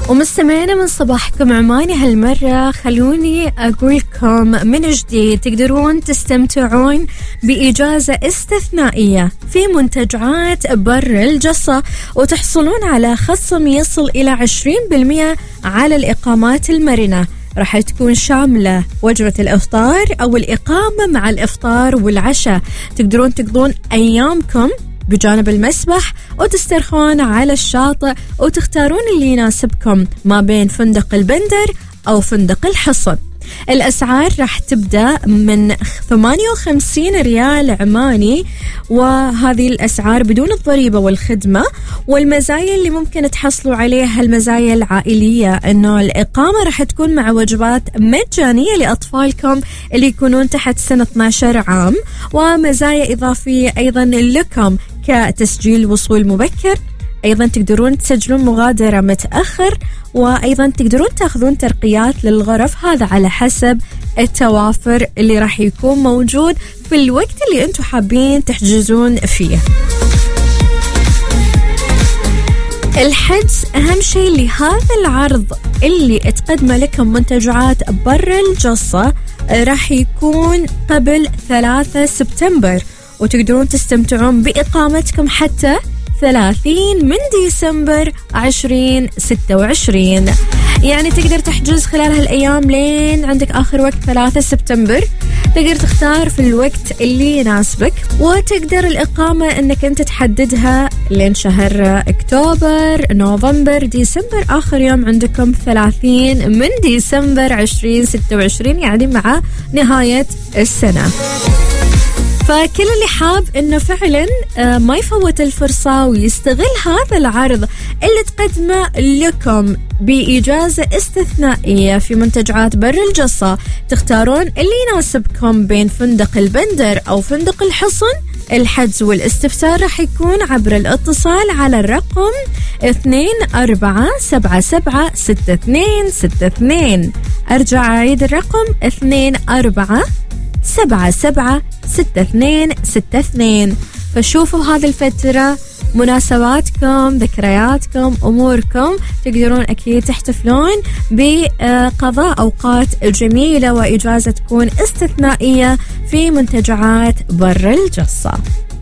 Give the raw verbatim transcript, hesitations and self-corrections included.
ومستمعينا من صباحكم عماني هالمرة، خلوني أقولكم من جديد تقدرون تستمتعون بإجازة استثنائية في منتجعات بر الجصة وتحصلون على خصم يصل إلى عشرين بالمئة على الإقامات المرنة. راح تكون شاملة وجبة الإفطار أو الإقامة مع الإفطار والعشاء. تقدرون تقضون أيامكم بجانب المسبح وتسترخون على الشاطئ وتختارون اللي يناسبكم ما بين فندق البندر أو فندق الحصن. الأسعار راح تبدأ من ثمانية وخمسين ريال عماني، وهذه الأسعار بدون الضريبة والخدمة. والمزايا اللي ممكن تحصلوا عليها المزايا العائلية، إنه الإقامة راح تكون مع وجبات مجانية لأطفالكم اللي يكونون تحت سنة اثنا عشر عام، ومزايا إضافية أيضا لكم كتسجيل وصول مبكر. أيضا تقدرون تسجلون مغادرة متأخر، وأيضا تقدرون تأخذون ترقيات للغرف، هذا على حسب التوافر اللي راح يكون موجود في الوقت اللي أنتم حابين تحجزون فيه. الحجز أهم شيء لهذا العرض اللي تقدمه لكم منتجعات بر الجصة راح يكون قبل ثلاثة سبتمبر، وتقدرون تستمتعون بإقامتكم حتى ثلاثين من ديسمبر عشرين ستة وعشرين. يعني تقدر تحجز خلال هالأيام لين عندك آخر وقت ثلاثة سبتمبر. تقدر تختار في الوقت اللي يناسبك، وتقدر الإقامة أنك أنت تحددها لين شهر أكتوبر، نوفمبر، ديسمبر. آخر يوم عندكم ثلاثين من ديسمبر عشرين ستة وعشرين، يعني مع نهاية السنة. فكل اللي حاب إنه فعلا ما يفوت الفرصة ويستغل هذا العرض اللي تقدمه لكم بإجازة استثنائية في منتجعات بر الجصة، تختارون اللي يناسبكم بين فندق البندر أو فندق الحصن. الحجز والاستفسار راح يكون عبر الاتصال على الرقم اثنين أربعة سبعة سبعة ستة اثنين ستة اثنين. أرجع أعيد الرقم اثنين أربعة سبعة سبعة ستة اثنين ستة اثنين. فشوفوا هذه الفترة مناسباتكم، ذكرياتكم، أموركم، تقدرون أكيد تحتفلون بقضاء أوقات جميلة وإجازة تكون استثنائية في منتجعات بر الجصة.